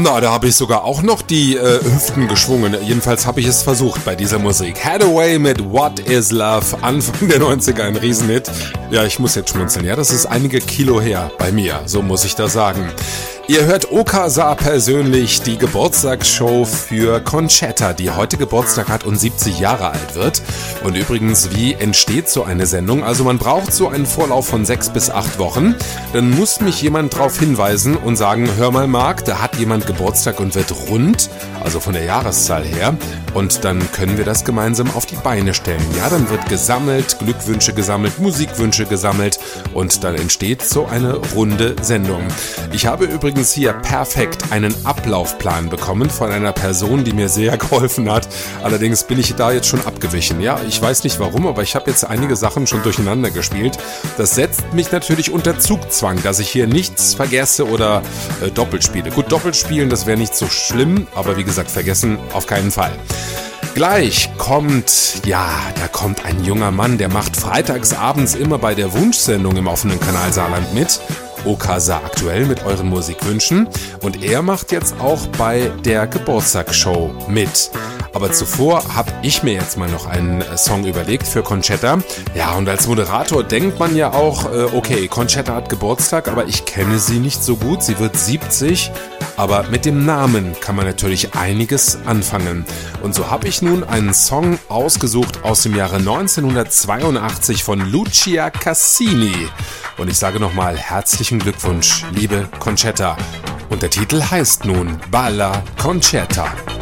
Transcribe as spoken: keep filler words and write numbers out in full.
Na, da habe ich sogar auch noch die äh, Hüften geschwungen. Jedenfalls habe ich es versucht bei dieser Musik. Hathaway mit What is Love, Anfang der neunziger, ein Riesenhit. Ja, ich muss jetzt schmunzeln. Ja, das ist einige Kilo her bei mir, so muss ich das sagen. Ihr hört Okasa persönlich, die Geburtstagsshow für Conchetta, die heute Geburtstag hat und siebzig Jahre alt wird. Und übrigens, wie entsteht so eine Sendung? Also man braucht so einen Vorlauf von sechs bis acht Wochen. Dann muss mich jemand darauf hinweisen und sagen, hör mal Marc, da hat jemand Geburtstag und wird rund, also von der Jahreszahl her. Und dann können wir das gemeinsam auf die Beine stellen. Ja, dann wird gesammelt, Glückwünsche gesammelt, Musikwünsche gesammelt und dann entsteht so eine runde Sendung. Ich habe übrigens hier perfekt einen Ablaufplan bekommen von einer Person, die mir sehr geholfen hat. Allerdings bin ich da jetzt schon abgewichen. Ja, ich weiß nicht warum, aber ich habe jetzt einige Sachen schon durcheinander gespielt. Das setzt mich natürlich unter Zugzwang, dass ich hier nichts vergesse oder äh, doppelt spiele. Gut, doppelt spielen, das wäre nicht so schlimm, aber wie gesagt, vergessen auf keinen Fall. Gleich kommt, ja, da kommt ein junger Mann, der macht freitags abends immer bei der Wunschsendung im offenen Kanal Saarland mit. Okasa aktuell mit euren Musikwünschen. Und er macht jetzt auch bei der Geburtstagsshow mit. Aber zuvor habe ich mir jetzt mal noch einen Song überlegt für Conchetta. Ja, und als Moderator denkt man ja auch, okay, Conchetta hat Geburtstag, aber ich kenne sie nicht so gut. Sie wird siebzig, aber mit dem Namen kann man natürlich einiges anfangen. Und so habe ich nun einen Song ausgesucht aus dem Jahre neunzehnhundertzweiundachtzig von Lucia Cassini. Und ich sage nochmal herzlichen Glückwunsch, liebe Conchetta. Und der Titel heißt nun Balla Concerta.